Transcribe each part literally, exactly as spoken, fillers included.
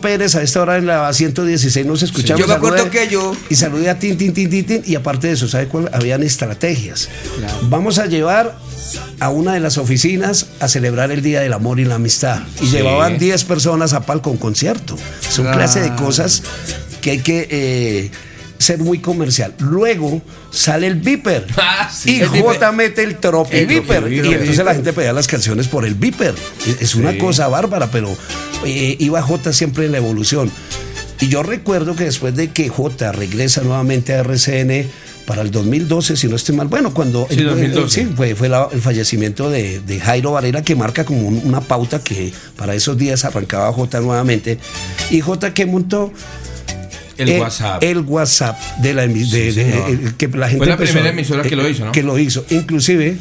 Pérez, a esta hora en la ciento dieciséis nos escuchamos. Sí. Yo me acuerdo salude, que yo... Y saludé a Tin, Tin, Tin, Tin, Tin, y aparte de eso, ¿sabe cuál? Habían estrategias. Claro. Vamos a llevar a una de las oficinas a celebrar el Día del Amor y la Amistad. Y sí. llevaban diez personas a Palco, un concierto. Son ah. clase de cosas que hay que... Eh, ser muy comercial. Luego sale el Viper ah, sí, y el J Viper. Mete el Tropi el Viper y entonces Viper. La gente pedía las canciones por el Viper. Es una sí. cosa bárbara, pero eh, iba J siempre en la evolución. Y yo recuerdo que después de que J regresa nuevamente a R C N para el dos mil doce, si no estoy mal, bueno, cuando sí, el, dos mil doce. El, sí, fue, fue la, el fallecimiento de, de Jairo Varela, que marca como un, una pauta que para esos días arrancaba J nuevamente. Y J que montó El eh, WhatsApp. El WhatsApp de la emisora. De, de, de, de, que la gente Fue la empezó, primera emisora que eh, lo hizo, ¿no? Que lo hizo. Inclusive,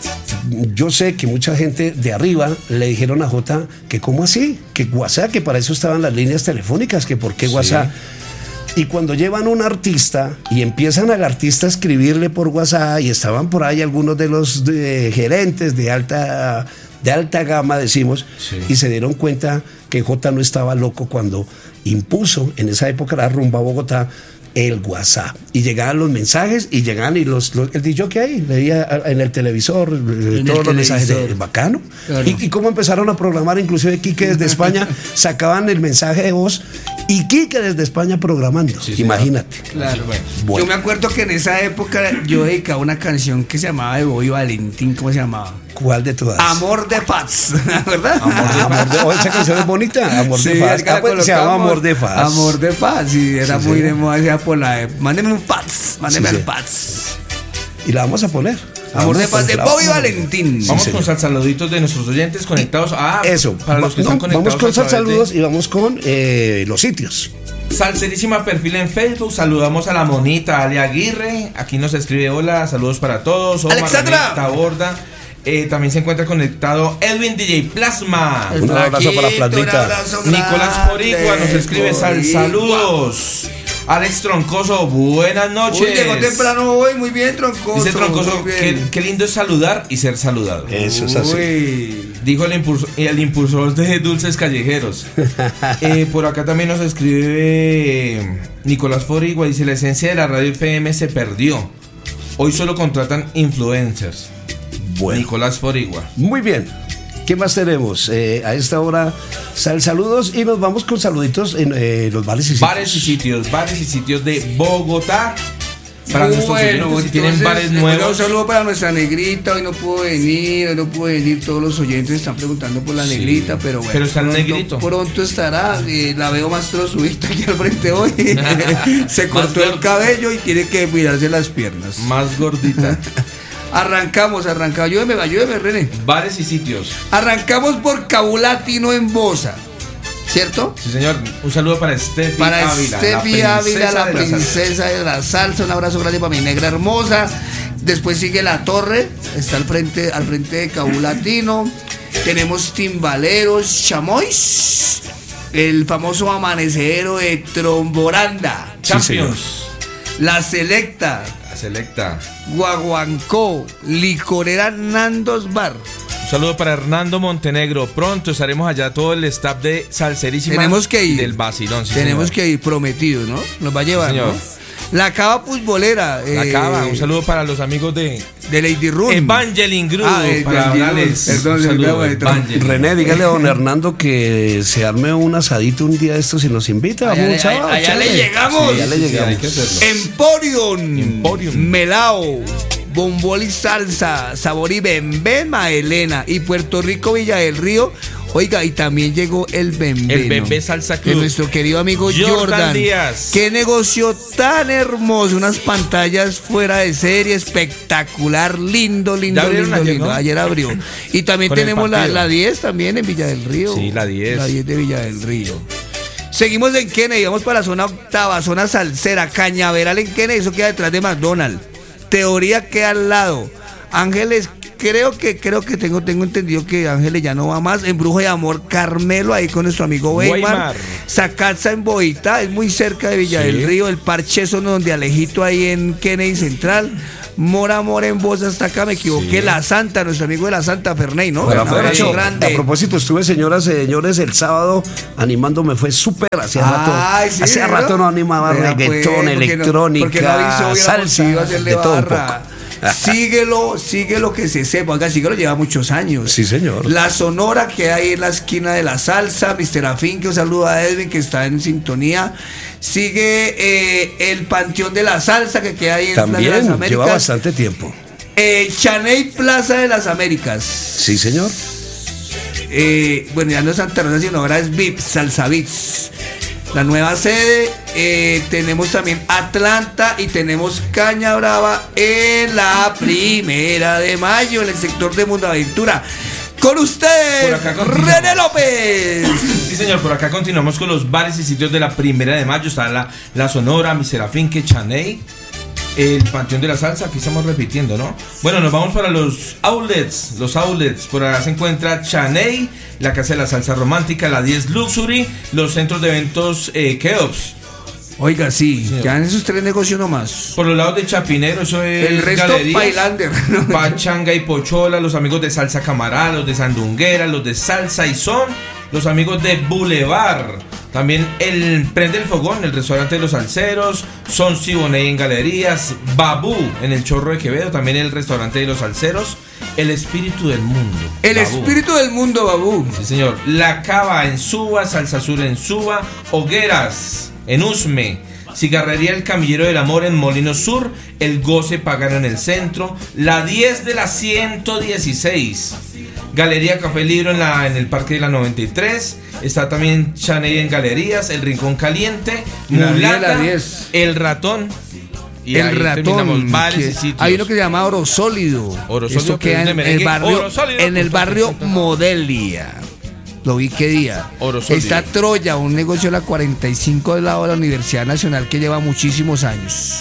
yo sé que mucha gente de arriba le dijeron a J que cómo así, que WhatsApp, que para eso estaban las líneas telefónicas, que por qué WhatsApp. Sí. Y cuando llevan un artista y empiezan al artista a escribirle por WhatsApp, y estaban por ahí algunos de los de, gerentes de alta, de alta gama, decimos, sí. y se dieron cuenta que J no estaba loco cuando impuso en esa época la rumba Bogotá el WhatsApp, y llegaban los mensajes y llegaban y los, los el D J que hay leía en el televisor en todos el los mensajes de bacano claro. y, y cómo empezaron a programar, inclusive Quique desde España sacaban el mensaje de voz y Quique desde España programando, sí, imagínate. Claro. Bueno. Yo me acuerdo que en esa época yo dedicaba una canción que se llamaba de Bobby Valentín. ¿Cómo se llamaba? ¿Cuál de todas? Amor de Paz, ¿verdad? Amor de, amor de, oh, esa canción es bonita, Amor sí, de Paz. Ah, pues, se llama Amor de Paz. Amor de Paz, y era sí, muy sí. de moda, decía por la mándeme un Paz, mándeme sí, el sí. Paz. Y la vamos a poner. Amor de Paz de Bobby Valentín. Vamos sí, con sal saluditos de nuestros oyentes conectados. Ah, eso. Para los que no, están conectados. Vamos con sal saludos de... y vamos con eh, los sitios. Salserísima perfil en Facebook. Saludamos a la monita Ale Aguirre. Aquí nos escribe hola, saludos para todos. Omar Alexandra Taborda. Eh, también se encuentra conectado Edwin D J Plasma. Un abrazo para Plasmita. Abrazo Nicolás Porigua nos escribe sal, saludos. Alex Troncoso, buenas noches. Uy, llegó temprano hoy, muy bien, Troncoso. Dice Troncoso, qué, qué lindo es saludar y ser saludado. Eso es así. Uy. Dijo el, impulso, el impulsor de Dulces Callejeros. eh, por acá también nos escribe Nicolás Porigua, dice la esencia de la radio F M se perdió. Hoy solo contratan influencers. Bueno. Nicolás Porigua. Muy bien. ¿Qué más tenemos? Eh, a esta hora, sal, saludos y nos vamos con saluditos en eh, los bares y sitios. Bares y sitios, bares y sitios de Bogotá. Para bueno, nuestros si tienen bares nuevos. Un saludo para nuestra negrita, hoy no pudo venir, hoy no pudo venir, todos los oyentes están preguntando por la sí, negrita, pero bueno. Pero está el pronto, negrito. Pronto estará, eh, la veo más trozudita aquí al frente hoy. Se cortó el cabello y tiene que mirarse las piernas. Más gordita. Arrancamos, arrancamos. Ayúdeme, ayúdeme, René. Bares y sitios. Arrancamos por Cabú Latino en Bosa, ¿cierto? Sí, señor. Un saludo para Steffi para Ávila. Para Steffi Ávila, la princesa de la salsa. Un abrazo grande para mi negra hermosa. Después sigue La Torre, está al frente, al frente de Cabú Latino. Tenemos timbaleros, chamois, el famoso amanecedero de Tromboranda. Champions. Sí, la Selecta. Selecta. Guaguancó, Licorera Nandos Bar. Un saludo para Hernando Montenegro. Pronto estaremos allá todo el staff de Salserísima. Tenemos que ir. Del Vacilón. Sí, Tenemos señor. que ir, prometido, ¿no? Nos va a llevar, sí, ¿no? La Cava Puzbolera. La eh, Cava, un saludo para los amigos de de Lady Run. Evangeline Group. Ah, para hablarles. Perdón, saludo, René, dígale a don Hernando que se arme un asadito un día de estos y nos invita. Allá, Vamos, allá, allá le llegamos. Sí, allá le llegamos. Sí, Emporium. Emporium. Melao. Bombol y salsa, sabor y bembén, Maelena. Y Puerto Rico, Villa del Río. Oiga, y también llegó el bembé. El bembé salsa club. De nuestro querido amigo Jordan, Jordan Díaz. Qué negocio tan hermoso. Unas pantallas fuera de serie, espectacular, lindo, lindo, lindo, ayer, lindo. ¿no? Ayer abrió. Y también Con tenemos la, la diez también en Villa del Río. Sí, la diez. La diez de Villa del Río. Seguimos en Kennedy, vamos para la zona octava, zona salsera, Cañaveral en Kennedy, eso queda detrás de McDonald's. Teoría queda al lado. Ángeles, creo que creo que tengo tengo entendido que Ángeles ya no va más. Embrujo de Amor, Carmelo, ahí con nuestro amigo Weimar. Sacatza en Boita, es muy cerca de Villa sí. del Río. El Parcheso donde Alejito ahí en Kennedy Central. Mora Mora en voz hasta acá, me equivoqué, Sí. La Santa, nuestro amigo de La Santa, Ferney, ¿no? Bueno, Un abrazo aprovecho. grande. A propósito, estuve, señoras y señores, el sábado animándome, fue súper. Hacía Ay, rato, sí, hacía ¿no? rato no animaba Vea, reggaetón, pues, ¿por qué no- electrónica, por qué no avisó? Hubiéramos salsa, ido a hacerle de todo un barra. poco. Síguelo, síguelo que se sepa. Oiga, síguelo lleva muchos años. Sí, señor. La Sonora que hay en la esquina de la salsa. mister Afín, que un saludo a Edwin que está en sintonía. Sigue eh, el Panteón de la Salsa que queda ahí en Plaza de las También Américas. lleva bastante tiempo. Eh, Chaney Plaza de las Américas. Sí, señor. Eh, bueno, ya no es Santa Rosa, sino ahora es V I P, Salsa Beats. La nueva sede, eh, tenemos también Atlanta y tenemos Caña Brava en la primera de mayo, en el sector de Mundo Aventura. Con usted, Por acá continuamos. René López. Sí, señor, por acá continuamos con los bares y sitios de la primera de mayo. Está la, la Sonora, mister Afín, que Chaney, el Panteón de la Salsa, aquí estamos repitiendo, ¿no? Bueno, nos vamos para los outlets. Los outlets, por acá se encuentra Chaney, la Casa de la Salsa Romántica, la diez Luxury, los centros de eventos eh, Keops. Oiga, sí, Sí, ya en esos tres negocios nomás. Por los lados de Chapinero, eso es El resto, galerías. Bailander. Pachanga y Pochola, los amigos de Salsa Camará, los de Sandunguera, los de Salsa y Son, los amigos de Boulevard. También el Prende el Fogón, el restaurante de los Salseros, Son Siboney en Galerías, Babú en el Chorro de Quevedo, también el restaurante de los Salseros, El Espíritu del Mundo. El Babú. espíritu del mundo, Babú. Sí, señor. La Cava en Suba, Salsa Azul en Suba, Hogueras en Usme, Cigarrería El Camillero del Amor en Molino Sur, El Goce Pagano en el centro, la diez de la ciento dieciséis, Galería Café Libro en, la, en el Parque de la noventa y tres, está también Chaney en Galerías, El Rincón Caliente, La Mulata, diez, la diez. El Ratón. Y el ahí ratón. terminamos, bares que- y sitios. hay uno que se llama Oro Sólido. Oro Sólido, Esto que queda es de en el merengue. barrio, Oro Sólido, en el pues, barrio perfecto. Modelia. Lo vi qué día. Oro Sólido. Está Troya, un negocio de la cuarenta y cinco del lado de la Universidad Nacional que lleva muchísimos años.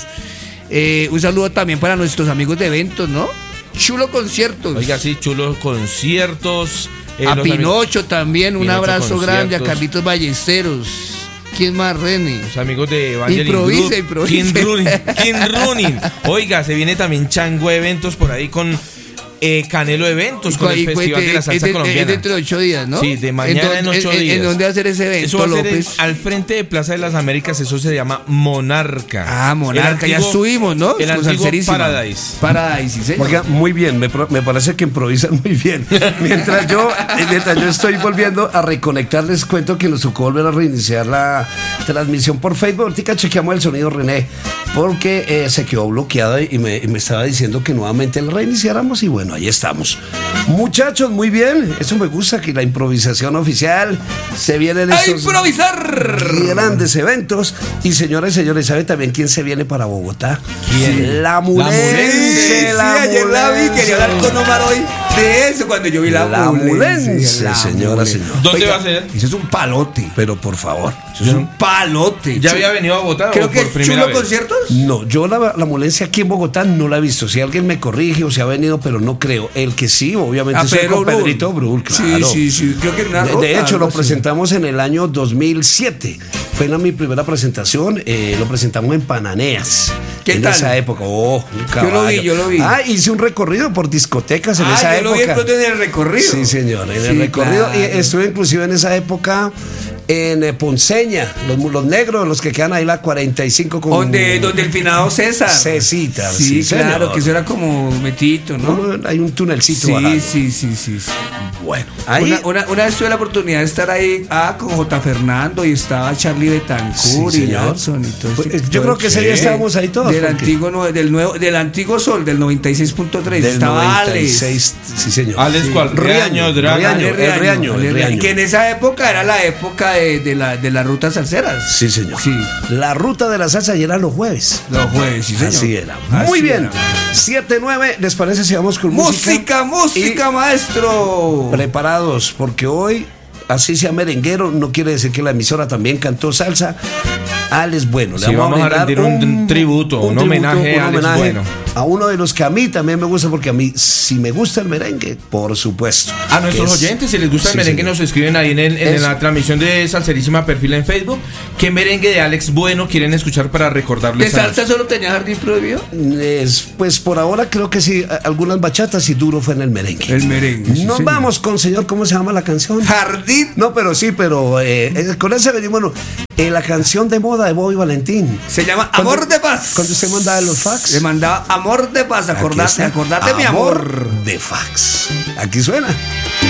Eh, un saludo también para nuestros amigos de eventos, ¿no? Chulo Conciertos. Oiga, sí, chulos conciertos. eh, a los amigos- Pinocho también, un Pinocho abrazo grande. A Conciertos. Carlitos Ballesteros. ¿Quién más, René? Los amigos de Evangeline Improvisa, Group, improvisa. King Running, King Running. Oiga, se viene también Chango Eventos por ahí con eh, Canelo Eventos, con el Y cu- Festival de la es Salsa de- Colombiana. Es dentro de ocho días, ¿no? Sí, de mañana en ocho ¿En días. dónde va a ser ese evento, Eso va a ser en- López? al frente de Plaza de las Américas, eso se llama Monarca. Ah, Monarca, El ya antiguo- estuvimos, ¿no? El Con antiguo Salserísima. Paradise. Paradise, sí, señor. Oiga, muy bien, me, pro- me parece que improvisan muy bien. Mientras yo, eh, mientras yo estoy volviendo a reconectar, les cuento que nos tocó volver a reiniciar la transmisión por Facebook. Ahorita chequeamos el sonido, René, porque eh, se quedó bloqueado y me, y me estaba diciendo que nuevamente lo reiniciáramos y bueno, ahí estamos. Muchachos, muy bien, eso me gusta, que la improvisación oficial se vienen ¡A esos improvisar! grandes eventos. Y señores, señores, ¿sabe también quién se viene para Bogotá? ¿Quién? La La Mulense. Sí, la ayer la vi, quería hablar Mulense. con Omar hoy de eso cuando yo vi la, La Mulense, Mulense, la señora, Mulense. señor. ¿Dónde Oiga, va a ser? Eso es un palote. Pero por favor. Eso es un palote. ¿Ya había venido a Bogotá Creo o que por es primera Chulo vez? Conciertos. No, yo la, la Mulense aquí en Bogotá no la he visto. Si alguien me corrige o si ha venido, pero no creo. El que sí, obviamente, A es con Pedro Brul. Pedrito Brul, claro. Sí, sí, sí. Creo que en una De, ruta, de hecho, algo lo así. presentamos en el año dos mil siete. Fue la, mi primera presentación. eh, lo presentamos en Pananeas. ¿Qué en tal? esa época. Oh, un Yo lo vi, caballo. yo lo vi. Ah, hice un recorrido por discotecas en Ah, esa yo lo vi época. pronto en el recorrido. Sí, señor, en Sí, el recorrido. claro. Y estuve inclusive en esa época en eh, Ponceña, los, los negros, los que quedan ahí la cuarenta y cinco con Donde, donde el finado César. Cecita, Sí, sí, claro, señor. que eso era como metito, ¿no? No, no, hay un tunelcito Sí, bajando. sí, sí, sí, sí. Bueno, ahí Una, una, una vez tuve la oportunidad de estar ahí ah, con J. Fernando y estaba Charlie Betancourt Sí, y señor. Jackson y todo Pues, este- yo creo que ese día Sí. estábamos ahí todos, Del porque- antiguo, nue- del, nuevo, del antiguo Sol, del noventa y seis punto tres. del Estaba noventa y seis, Alex. sí, señor. Alex, Sí. ¿cuál? Riaño, Draga. Riaño, Ale el Riaño, Ale el Riaño. Que en esa época era la época de, de, la, de las rutas salseras. Sí, señor. Sí. La ruta de la salsa ya era los jueves. Los jueves, sí, señor. Así era. Así Muy bien. era. siete nueve, ¿les parece si vamos con música? Música, música, maestro. Preparados, porque hoy, así sea merenguero, no quiere decir que la emisora también cantó salsa. Alex Bueno, le Sí, vamos a brindar rendir un tributo, un homenaje un a Alex homenaje Bueno. a uno de los que a mí también me gusta, porque a mí si me gusta el merengue, por supuesto. A nuestros es, oyentes, si les gusta sí, el merengue, señor. nos escriben ahí en, el, en la transmisión de Salserísima Perfil en Facebook. ¿Qué merengue de Alex Bueno quieren escuchar para recordarles? ¿De salsa solo tenía Jardín Prohibido? Es, pues por ahora creo que sí, a- algunas bachatas y duro fue en el merengue. El merengue. sí, Nos señor. vamos con señor, ¿cómo se llama la canción? Jardín. No, pero sí, pero eh, eh, con ese venimos, bueno, eh, la canción de moda de Bobby Valentín. Se llama Cuando- Amor de Paz. Cuando usted mandaba los fax. Se mandaba Amor de Paz. Aquí Acordate, está. acordate, mi amor. De fax. Aquí suena.